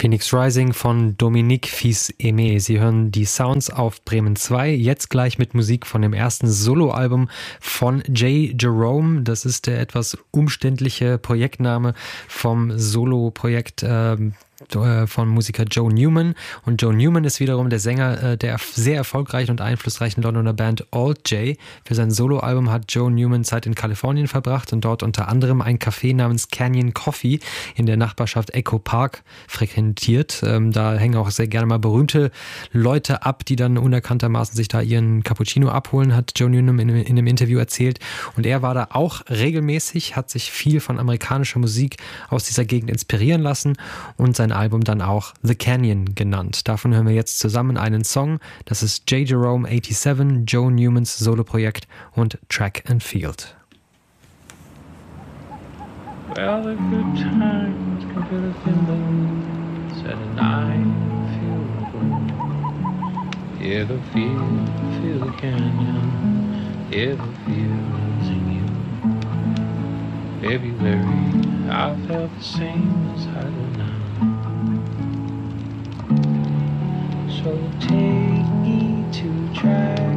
Phoenix Rising von Dominique Fils-Aimé. Sie hören die Sounds auf Bremen 2, jetzt gleich mit Musik von dem ersten Soloalbum von J. Jerome. Das ist der etwas umständliche Projektname vom Solo-Projekt von Musiker Joe Newman. Und Joe Newman ist wiederum der Sänger der sehr erfolgreichen und einflussreichen Londoner Band Alt J. Für sein Soloalbum hat Joe Newman Zeit in Kalifornien verbracht und dort unter anderem ein Café namens Canyon Coffee in der Nachbarschaft Echo Park frequentiert. Da hängen auch sehr gerne mal berühmte Leute ab, die dann unerkanntermaßen sich da ihren Cappuccino abholen, hat Joe Newman in einem Interview erzählt. Und er war da auch regelmäßig, hat sich viel von amerikanischer Musik aus dieser Gegend inspirieren lassen und sein Album dann auch The Canyon genannt. Davon hören wir jetzt zusammen einen Song. Das ist J. Jerome 87, Joe Newmans Soloprojekt und Track and Field. Well, the good times come to the thimbles and I feel the gold. Hear the field, feel the canyon, hear the field sing you. February, I felt the same as I do now. So take me to track